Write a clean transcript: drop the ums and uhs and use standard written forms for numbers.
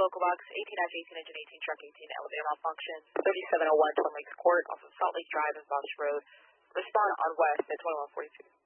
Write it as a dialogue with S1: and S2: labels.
S1: local box 18-18 engine 18 truck 18 elevator malfunction 3701 Twin Lakes Court off of Salt Lake Drive and Box Road. Respond on west at 2142.